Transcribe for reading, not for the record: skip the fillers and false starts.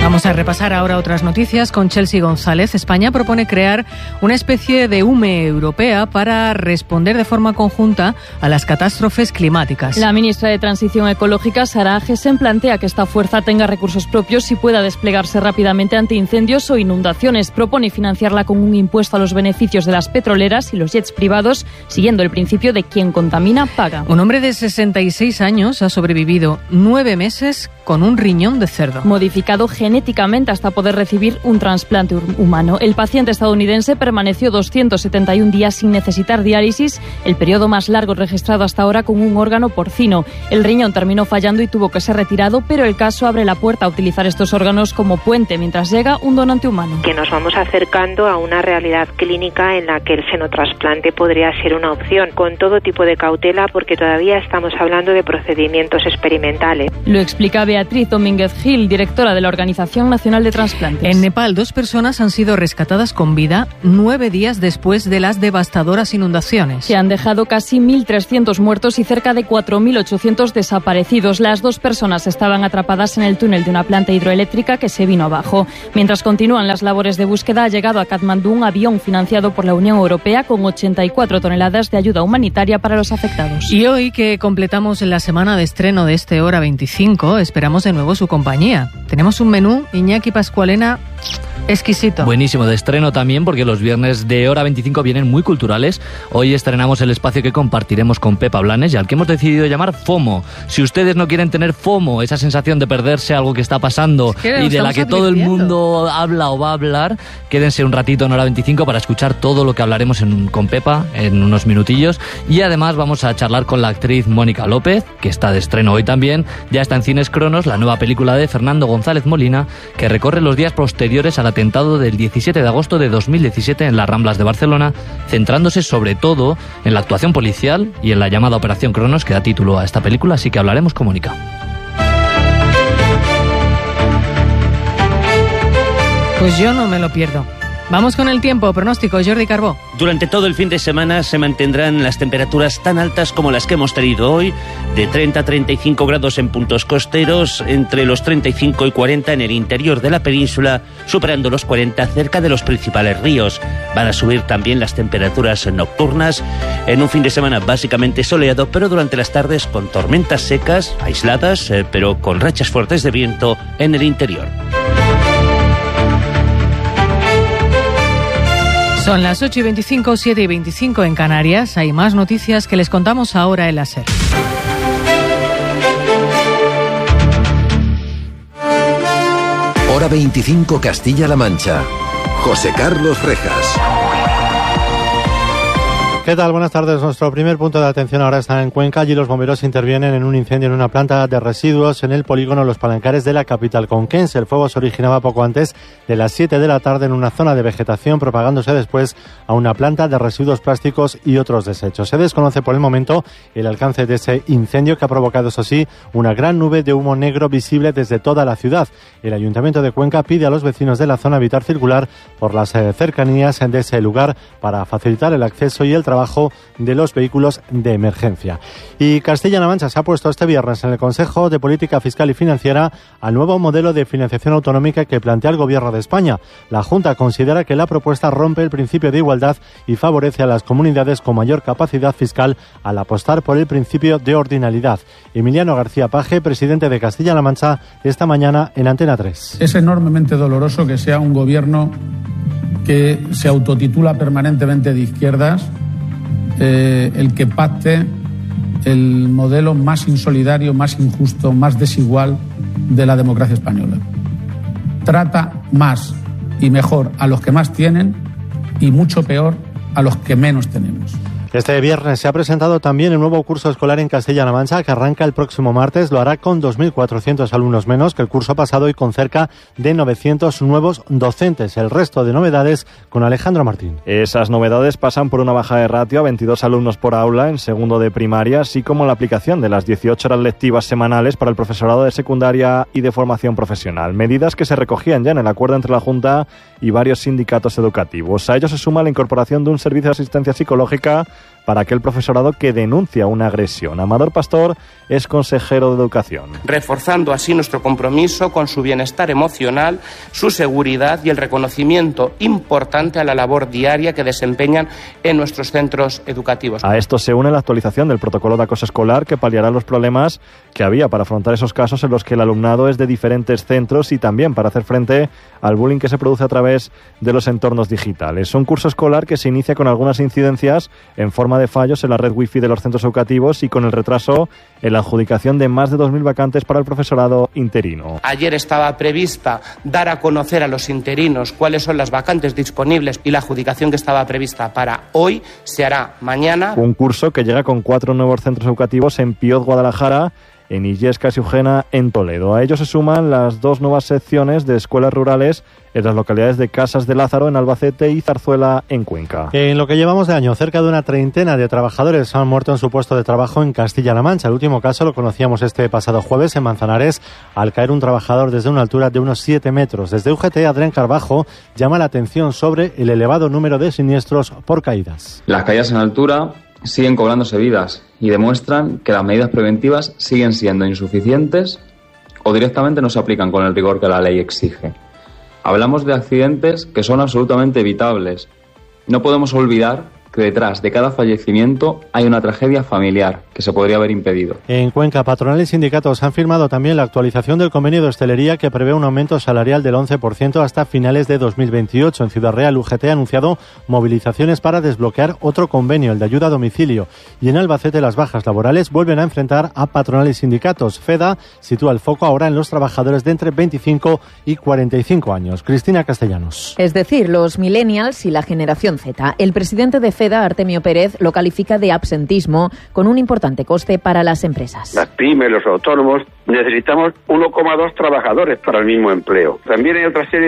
Vamos a repasar ahora otras noticias con Chelsea González. España propone crear una especie de UME europea para responder de forma conjunta a las catástrofes climáticas. La ministra de Transición Ecológica, Sara Agesen, plantea que esta fuerza tenga recursos propios y pueda desplegarse rápidamente ante incendios o inundaciones. Propone financiarla con un impuesto a los beneficios de las petroleras y los jets privados, siguiendo el principio de quien contamina, paga. Un hombre de 66 años ha sobrevivido 9 meses con un riñón de cerdo, modificado genéticamente hasta poder recibir un trasplante humano. El paciente estadounidense permaneció 271 días sin necesitar diálisis, el periodo más largo registrado hasta ahora con un órgano porcino. El riñón terminó fallando y tuvo que ser retirado, pero el caso abre la puerta a utilizar estos órganos como puente mientras llega un donante humano. Que nos vamos acercando a una realidad clínica en la que el senotrasplante podría ser una opción, con todo tipo de cautela, porque todavía estamos hablando de procedimientos experimentales. Lo explica Beatriz Domínguez Gil, directora de la Organización Nacional de Trasplantes. En Nepal, 2 personas han sido rescatadas con vida 9 días después de las devastadoras inundaciones. Se han dejado casi 1.300 muertos y cerca de 4.800 desaparecidos. Las 2 personas estaban atrapadas en el túnel de una planta hidroeléctrica que se vino abajo. Mientras continúan las labores de búsqueda, ha llegado a Katmandú un avión financiado por la Unión Europea con 84 toneladas de ayuda humanitaria para los afectados. Y hoy que completamos la semana de estreno de este Hora 25, esperamos de nuevo su compañía. Tenemos un menú, Iñaki Pascualena, exquisito. Buenísimo, de estreno también, porque los viernes de Hora 25 vienen muy culturales. Hoy estrenamos el espacio que compartiremos con Pepa Blanes y al que hemos decidido llamar FOMO. Si ustedes no quieren tener FOMO, esa sensación de perderse algo que está pasando y de la que todo el mundo habla o va a hablar, quédense un ratito en Hora 25 para escuchar todo lo que hablaremos con Pepa en unos minutillos. Y además vamos a charlar con la actriz Mónica López, que está de estreno hoy también. Ya está en Cines Cronos la nueva película de Fernando González Molina, que recorre los días posteriores al atentado del 17 de agosto de 2017 en las Ramblas de Barcelona, centrándose sobre todo en la actuación policial y en la llamada Operación Cronos, que da título a esta película, así que hablaremos con Mónica. Pues yo no me lo pierdo. Vamos con el tiempo, pronóstico, Jordi Carbó. Durante todo el fin de semana se mantendrán las temperaturas tan altas como las que hemos tenido hoy, de 30 a 35 grados en puntos costeros, entre los 35 y 40 en el interior de la península, superando los 40 cerca de los principales ríos. Van a subir también las temperaturas nocturnas, en un fin de semana básicamente soleado, pero durante las tardes con tormentas secas, aisladas, pero con rachas fuertes de viento en el interior. Son las 8:25, 7:25 en Canarias. Hay más noticias que les contamos ahora en la SER. Hora 25 Castilla-La Mancha. José Carlos Rejas. ¿Qué tal? Buenas tardes. Nuestro primer punto de atención ahora está en Cuenca. Allí los bomberos intervienen en un incendio en una planta de residuos en el polígono Los Palancares de la capital conquense. El fuego se originaba poco antes de las 7 de la tarde en una zona de vegetación, propagándose después a una planta de residuos plásticos y otros desechos. Se desconoce por el momento el alcance de ese incendio, que ha provocado, eso sí, una gran nube de humo negro visible desde toda la ciudad. El Ayuntamiento de Cuenca pide a los vecinos de la zona evitar circular por las cercanías de ese lugar para facilitar el acceso y el trabajo de los vehículos de emergencia. Y Castilla-La Mancha se ha puesto este viernes en el Consejo de Política Fiscal y Financiera al nuevo modelo de financiación autonómica que plantea el Gobierno de España. La Junta considera que la propuesta rompe el principio de igualdad y favorece a las comunidades con mayor capacidad fiscal al apostar por el principio de ordinalidad. Emiliano García Paje, presidente de Castilla-La Mancha, esta mañana en Antena 3. Es enormemente doloroso que sea un gobierno que se autotitula permanentemente de izquierdas el que pacte el modelo más insolidario, más injusto, más desigual de la democracia española. Trata más y mejor a los que más tienen y mucho peor a los que menos tenemos. Este viernes se ha presentado también el nuevo curso escolar en Castilla-La Mancha, que arranca el próximo martes. Lo hará con 2.400 alumnos menos que el curso pasado y con cerca de 900 nuevos docentes. El resto de novedades con Alejandro Martín. Esas novedades pasan por una baja de ratio a 22 alumnos por aula en segundo de primaria, así como la aplicación de las 18 horas lectivas semanales para el profesorado de secundaria y de formación profesional. Medidas que se recogían ya en el acuerdo entre la Junta y varios sindicatos educativos. A ello se suma la incorporación de un servicio de asistencia psicológica para aquel profesorado que denuncia una agresión. Amador Pastor es consejero de Educación. Reforzando así nuestro compromiso con su bienestar emocional, su seguridad y el reconocimiento importante a la labor diaria que desempeñan en nuestros centros educativos. A esto se une la actualización del protocolo de acoso escolar que paliará los problemas que había para afrontar esos casos en los que el alumnado es de diferentes centros y también para hacer frente al bullying que se produce a través de los entornos digitales. Un curso escolar que se inicia con algunas incidencias en forma de fallos en la red wifi de los centros educativos y con el retraso en la adjudicación de más de 2.000 vacantes para el profesorado interino. Ayer estaba prevista dar a conocer a los interinos cuáles son las vacantes disponibles y la adjudicación que estaba prevista para hoy se hará mañana. Un curso que llega con 4 nuevos centros educativos en Pióz, Guadalajara, en Illescas y Eugena, en Toledo. A ellos se suman las 2 nuevas secciones de escuelas rurales en las localidades de Casas de Lázaro, en Albacete, y Zarzuela, en Cuenca. En lo que llevamos de año, cerca de una treintena de trabajadores han muerto en su puesto de trabajo en Castilla-La Mancha. El último caso lo conocíamos este pasado jueves en Manzanares, al caer un trabajador desde una altura de unos 7 metros. Desde UGT, Adrián Carbajo llama la atención sobre el elevado número de siniestros por caídas. Las caídas en altura siguen cobrándose vidas y demuestran que las medidas preventivas siguen siendo insuficientes o directamente no se aplican con el rigor que la ley exige. Hablamos de accidentes que son absolutamente evitables. No podemos olvidar que detrás de cada fallecimiento hay una tragedia familiar que se podría haber impedido. En Cuenca, patronal y sindicatos han firmado también la actualización del convenio de hostelería que prevé un aumento salarial del 11% hasta finales de 2028. En Ciudad Real, UGT ha anunciado movilizaciones para desbloquear otro convenio, el de ayuda a domicilio. Y en Albacete, las bajas laborales vuelven a enfrentar a patronal y sindicatos. FEDA sitúa el foco ahora en los trabajadores de entre 25 y 45 años. Cristina Castellanos. Es decir, los millennials y la generación Z. El presidente de FEDA, Artemio Pérez, lo califica de absentismo con un importante coste para las empresas. Las pymes, los autónomos, necesitamos 1,2 trabajadores para el mismo empleo. También hay otra serie